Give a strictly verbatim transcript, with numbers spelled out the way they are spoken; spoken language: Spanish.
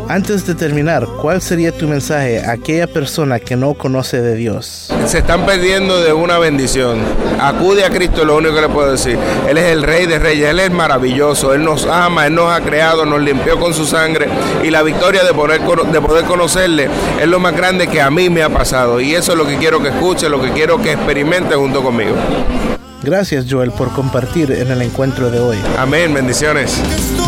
Antes de terminar, ¿cuál sería tu mensaje a aquella persona que no conoce de Dios? Se están perdiendo de una bendición. Acude a Cristo, es lo único que le puedo decir. Él es el Rey de Reyes, Él es maravilloso, Él nos ama, Él nos ha creado, nos limpió con su sangre, y la victoria de poder, de poder conocerle es lo más grande que a mí me ha pasado, y eso es lo que quiero que escuche, lo que quiero que experimente junto conmigo. Gracias, Joel, por compartir en el encuentro de hoy. Amén, bendiciones.